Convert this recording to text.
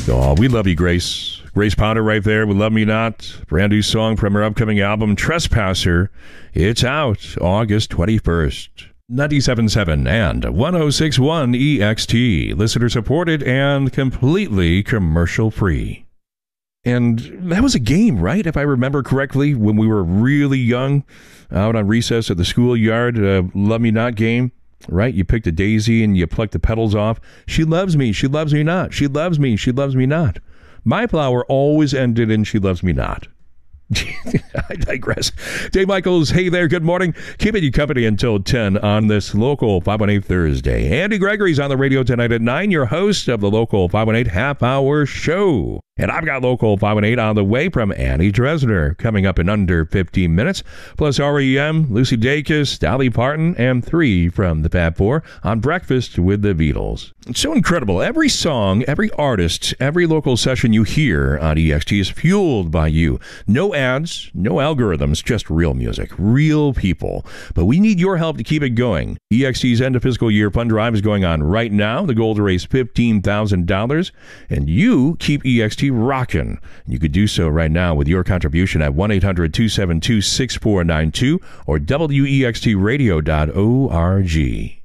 Oh, we love you, Grace. Grace Potter right there with Love Me Not. Brand new song from her upcoming album, Trespasser. It's out August 21st. 97.7 and 106.1 EXT. Listener supported and completely commercial free. And that was a game, right? If I remember correctly, when we were really young, out on recess at the schoolyard, Love Me Not game, right? You picked a daisy and you plucked the petals off. She loves me. She loves me not. She loves me. She loves me not. My flower always ended in she loves me not. I digress. Dave Michaels, hey there, good morning. Keeping you company until 10 on this Local 518 Thursday. Andy Gregory's on the radio tonight at 9, your host of the Local 518 half-hour show. And I've got Local 518 on the way from Annie Dresner, coming up in under 15 minutes. Plus REM, Lucy Dacus, Dolly Parton, and 3 from the Fab Four on Breakfast with the Beatles. It's so incredible. Every song, every artist, every local session you hear on EXT is fueled by you. No ads, no algorithms, just real music, real people. But we need your help to keep it going. EXT's end of fiscal year fund drive is going on right now. The goal to raise $15,000. And you keep EXT rocking. You could do so right now with your contribution at 1-800-272-6492 or wextradio.org.